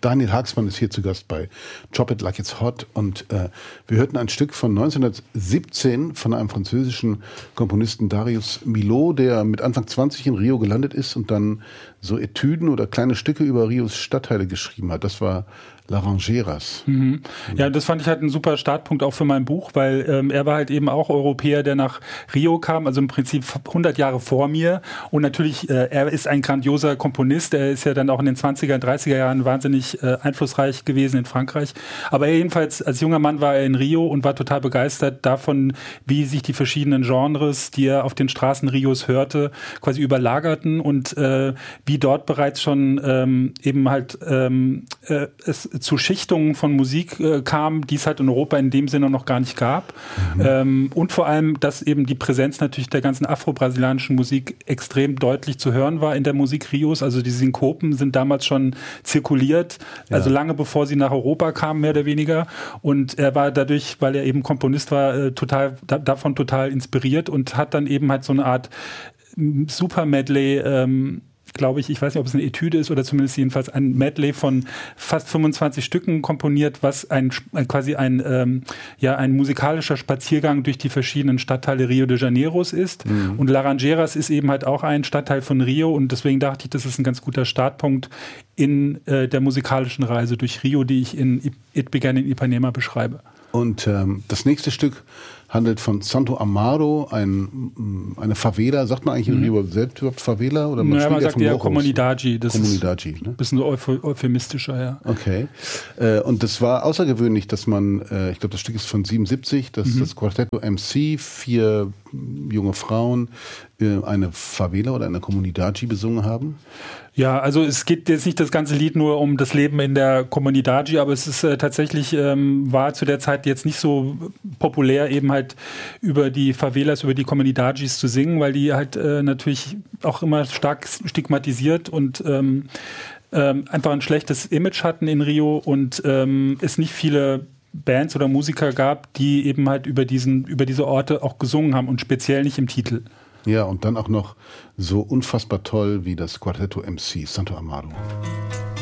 Daniel Haagsmann ist hier zu Gast bei Chop It Like It's Hot und wir hörten ein Stück von 1917 von einem französischen Komponisten Darius Milhaud, der mit Anfang 20 in Rio gelandet ist und dann so Etüden oder kleine Stücke über Rios Stadtteile geschrieben hat. Das war Laranjeiras. Mhm. Ja, das fand ich halt ein super Startpunkt auch für mein Buch, weil er war halt eben auch Europäer, der nach Rio kam, also im Prinzip 100 Jahre vor mir. Und natürlich, er ist ein grandioser Komponist. Er ist ja dann auch in den 20er, 30er Jahren wahnsinnig einflussreich gewesen in Frankreich. Aber er jedenfalls, als junger Mann war er in Rio und war total begeistert davon, wie sich die verschiedenen Genres, die er auf den Straßen Rios hörte, quasi überlagerten und wie dort bereits schon eben halt es zu Schichtungen von Musik kam, die es halt in Europa in dem Sinne noch gar nicht gab. Und vor allem, dass eben die Präsenz natürlich der ganzen afro-brasilianischen Musik extrem deutlich zu hören war in der Musik Rios. Also die Synkopen sind damals schon zirkuliert, also lange bevor sie nach Europa kamen, mehr oder weniger. Und er war dadurch, weil er eben Komponist war, davon total inspiriert und hat dann eben halt so eine Art Super-Medley, glaube ich weiß nicht, ob es eine Etüde ist oder zumindest jedenfalls ein Medley von fast 25 Stücken komponiert, was quasi ein musikalischer Spaziergang durch die verschiedenen Stadtteile Rio de Janeiros ist. Und Laranjeiras ist eben halt auch ein Stadtteil von Rio und deswegen dachte ich, das ist ein ganz guter Startpunkt in der musikalischen Reise durch Rio, die ich in It Began in Ipanema beschreibe. Und das nächste Stück handelt von Santo Amaro, eine Favela. Sagt man eigentlich in Rio selbst überhaupt Favela? Oder man sagt ja Comunidade. Das Comunidade, ist ein bisschen so euphemistischer, ja. Okay. Und das war außergewöhnlich, dass man, ich glaube, das Stück ist von 77, dass das Quartetto MC, 4 junge Frauen, eine Favela oder eine Comunidade besungen haben. Ja, also es geht jetzt nicht das ganze Lied nur um das Leben in der Comunidade, aber es ist tatsächlich, war zu der Zeit jetzt nicht so populär, eben halt über die Favelas, über die Comunidades zu singen, weil die halt natürlich auch immer stark stigmatisiert und einfach ein schlechtes Image hatten in Rio und es nicht viele Bands oder Musiker gab, die eben halt über diese Orte auch gesungen haben und speziell nicht im Titel. Ja, und dann auch noch so unfassbar toll wie das Quartetto MC, Santo Amaro.